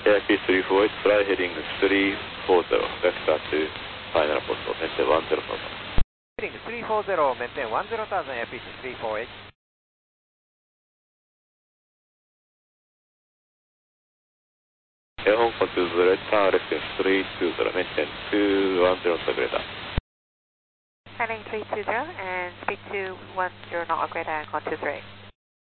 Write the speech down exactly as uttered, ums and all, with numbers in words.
A I P three four eight, fly heading three four zero, vector to final post, maintain one zero thousand. Heading three four zero, maintain one zero thousand, A I P three four eight. Air Hong Kong two zero, turn left three two zero, maintain two one zero greater. Heading three two zero and speed two one zero knot or greater, call two three.